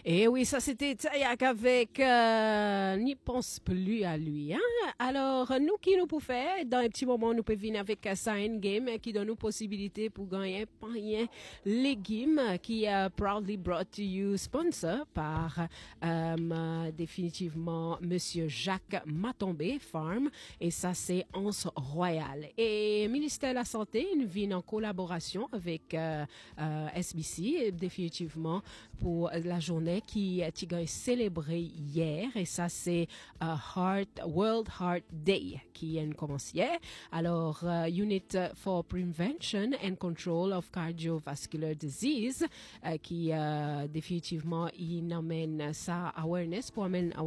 Et oui, ça c'était Tayak avec N'y pense plus à lui. Hein? Alors, nous qui nous pouvons faire, dans un petit moment, nous pouvons venir avec Sign Game qui donne nous possibilité pour gagner pain légumes qui est proudly brought to you, sponsor par définitivement Monsieur Jacques Matombé Farm et ça c'est Anse Royale. Et ministère de la Santé, nous vient en collaboration avec SBC définitivement pour la journée qui a été célébrée hier et ça c'est World Heart Day qui a commencé hier. Alors Unit for Prevention and Control of Cardiovascular Disease qui définitivement il amène sa awareness pour amener